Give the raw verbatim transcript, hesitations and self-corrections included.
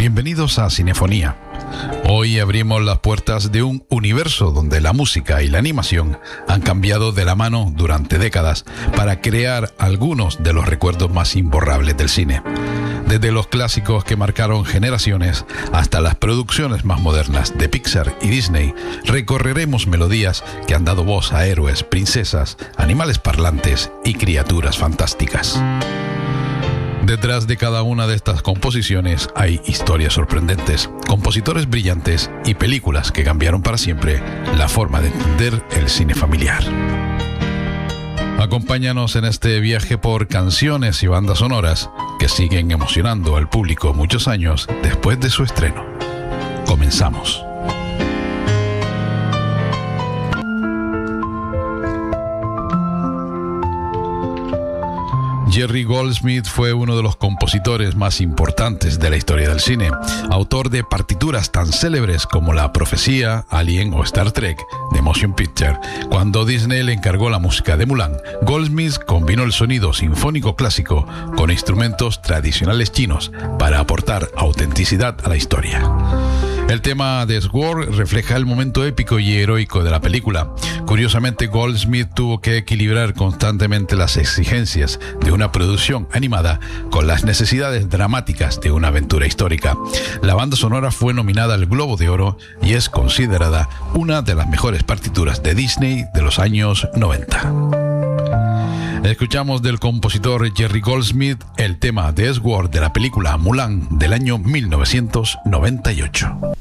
Bienvenidos a Cinefonía. Hoy abrimos las puertas de un universo donde la música y la animación han cambiado de la mano durante décadas para crear algunos de los recuerdos más imborrables del cine. Desde los clásicos que marcaron generaciones hasta las producciones más modernas de Pixar y Disney, recorreremos melodías que han dado voz a héroes, princesas, animales parlantes y criaturas fantásticas. Detrás de cada una de estas composiciones hay historias sorprendentes, compositores brillantes y películas que cambiaron para siempre la forma de entender el cine familiar. Acompáñanos en este viaje por canciones y bandas sonoras que siguen emocionando al público muchos años después de su estreno. Comenzamos. Jerry Goldsmith fue uno de los compositores más importantes de la historia del cine, autor de partituras tan célebres como La Profecía, Alien o Star Trek de Motion Picture. Cuando Disney le encargó la música de Mulan, Goldsmith combinó el sonido sinfónico clásico con instrumentos tradicionales chinos para aportar autenticidad a la historia. El tema de Sword refleja el momento épico y heroico de la película. Curiosamente, Goldsmith tuvo que equilibrar constantemente las exigencias de una producción animada con las necesidades dramáticas de una aventura histórica. La banda sonora fue nominada al Globo de Oro y es considerada una de las mejores partituras de Disney de los años noventa. Escuchamos del compositor Jerry Goldsmith el tema de Sword de la película Mulan del año mil novecientos noventa y ocho.